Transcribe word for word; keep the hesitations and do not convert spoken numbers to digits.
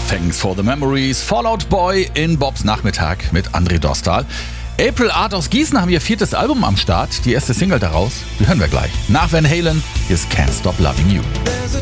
Thanks for the Memories. Fallout Boy in Bobs Nachmittag mit André Dostal. April Art aus Gießen haben ihr viertes Album am Start. Die erste Single daraus, die hören wir gleich. Nach Van Halen, hier ist Can't Stop Loving You.